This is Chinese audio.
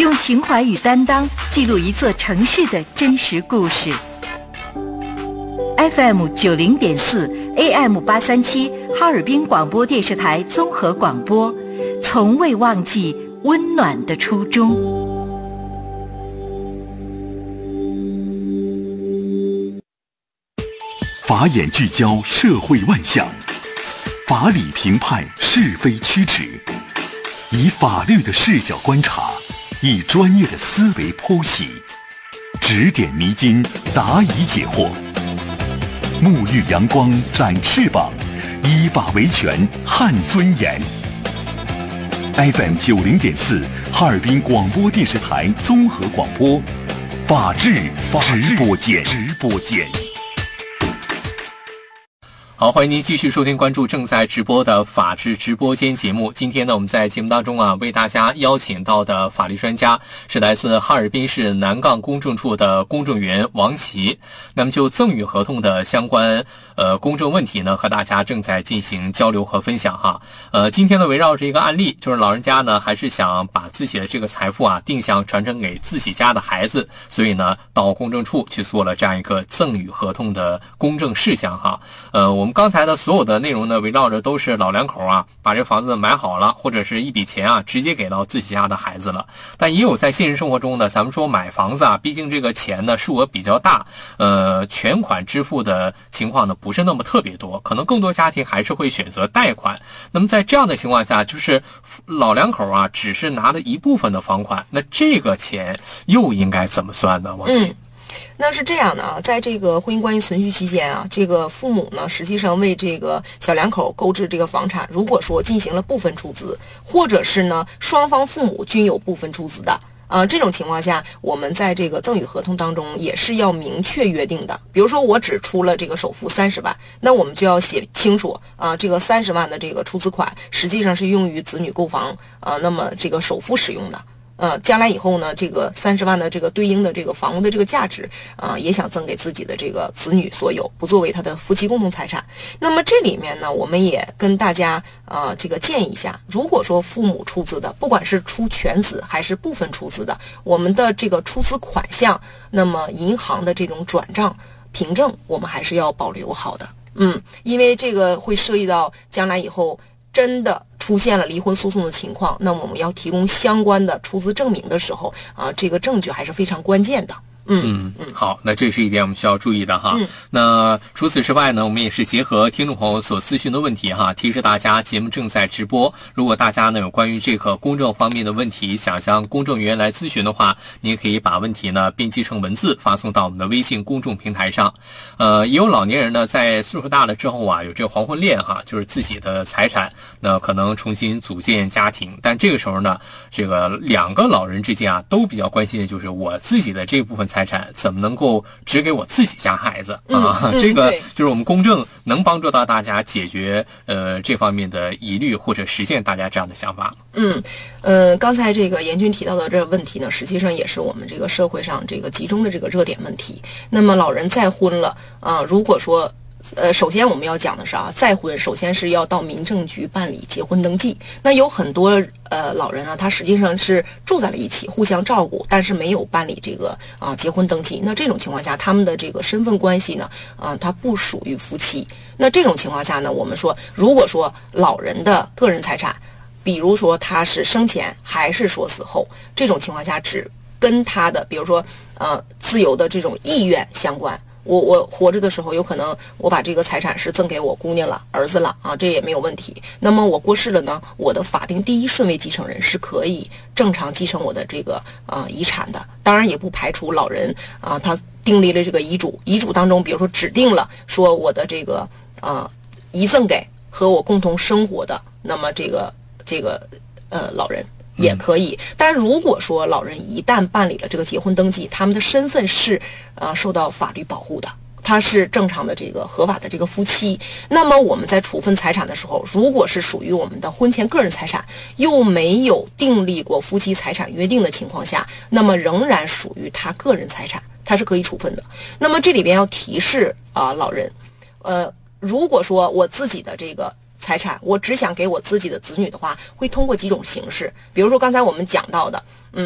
用情怀与担当记录一座城市的真实故事。FM 90.4 AM 837哈尔滨广播电视台综合广播，从未忘记温暖的初衷。 法眼聚焦社会万象，法理评判是非曲直，以法律的视角观察，以专业的思维剖析，指点迷津，答疑解惑，沐浴阳光，展翅膀，依法维权，撼尊严。FM 90.4哈尔滨广播电视台综合广播，法治直播间。 好，欢迎您继续收听关注正在直播的法治直播间节目。今天呢，我们在节目当中为大家邀请到的法律专家是来自哈尔滨市南岗公证处的公证员王琦。那么就赠与合同的相关公证问题呢，和大家正在进行交流和分享哈。今天呢，围绕着一个案例，就是老人家呢还是想把自己的这个财富定向传承给自己家的孩子，所以呢到公证处去做了这样一个赠与合同的公证事项哈。我们刚才的所有的内容呢，围绕着都是老两口把这房子买好了，或者是一笔钱直接给到自己家的孩子了。但也有在现实生活中呢，咱们说买房子毕竟这个钱呢数额比较大，全款支付的情况呢不是那么特别多，可能更多家庭还是会选择贷款。那么在这样的情况下，就是老两口只是拿了一部分的房款，那这个钱又应该怎么算呢？王琦？ 那是这样的在这个婚姻关系存续期间这个父母呢，实际上为这个小两口购置这个房产，如果说进行了部分出资，或者是呢双方父母均有部分出资的这种情况下，我们在这个赠与合同当中也是要明确约定的。比如说我只出了这个首付30万，那我们就要写清楚这个30万的这个出资款实际上是用于子女购房那么这个首付使用的。将来以后呢，这个30万的这个对应的这个房屋的这个价值也想赠给自己的这个子女所有，不作为他的夫妻共同财产。那么这里面呢，我们也跟大家这个建议一下，如果说父母出资的，不管是出全资还是部分出资的，我们的这个出资款项，那么银行的这种转账凭证，我们还是要保留好的。因为这个会涉及到将来以后真的出现了离婚诉讼的情况，那么我们要提供相关的出资证明的时候这个证据还是非常关键的。 好，那这是一点我们需要注意的哈。那除此之外呢，我们也是结合听众朋友所咨询的问题提示大家节目正在直播。如果大家呢有关于这个公证方面的问题，想向公证员来咨询的话，你也可以把问题呢编辑成文字发送到我们的微信公众平台上。也有老年人呢在岁数大了之后有这个黄昏恋就是自己的财产，那可能重新组建家庭，但这个时候呢，这个两个老人之间都比较关心的就是我自己的这部分财产怎么能够只给我自己家孩子这个就是我们公证能帮助到大家解决这方面的疑虑，或者实现大家这样的想法。 刚才这个严军提到的这个问题呢，实际上也是我们这个社会上这个集中的这个热点问题。那么老人再婚了如果说首先我们要讲的是再婚首先是要到民政局办理结婚登记。那有很多老人他实际上是住在了一起，互相照顾，但是没有办理这个结婚登记。那这种情况下，他们的这个身份关系呢他不属于夫妻。那这种情况下呢，我们说如果说老人的个人财产，比如说他是生前还是说死后，这种情况下只跟他的比如说自由的这种意愿相关。我活着的时候，有可能我把这个财产是赠给我姑娘了、儿子了这也没有问题。那么我过世了呢，我的法定第一顺位继承人是可以正常继承我的这个遗产的。当然也不排除老人他订立了这个遗嘱，遗嘱当中比如说指定了说我的这个遗赠给和我共同生活的，那么这个老人也可以。但如果说老人一旦办理了这个结婚登记，他们的身份是受到法律保护的，他是正常的这个合法的这个夫妻，那么我们在处分财产的时候，如果是属于我们的婚前个人财产，又没有订立过夫妻财产约定的情况下，那么仍然属于他个人财产，他是可以处分的。那么这里边要提示老人如果说我自己的这个财产我只想给我自己的子女的话，会通过几种形式。比如说刚才我们讲到的